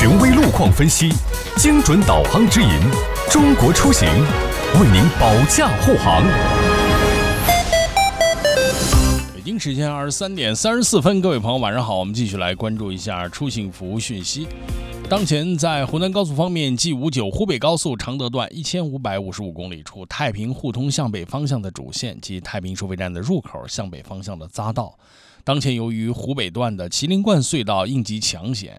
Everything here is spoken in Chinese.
权威路况分析，精准导航指引，中国出行为您保驾护航。 北京时间23:34，各位朋友晚上好，我们继续来关注一下出行服务讯息。当前在湖南高速方面，G59湖北高速常德段1555公里处太平互通向北方向的主线及太平收费站的入口向北方向的匝道。当前由于湖北段的麒麟冠隧道应急抢险，